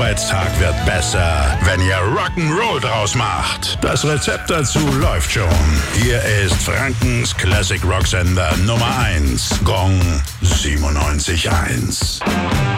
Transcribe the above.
Arbeitstag wird besser, wenn ihr Rock'n'Roll draus macht. Das Rezept dazu läuft schon. Hier ist Frankens Classic Rock Sender Nummer 1. Gong 97.1.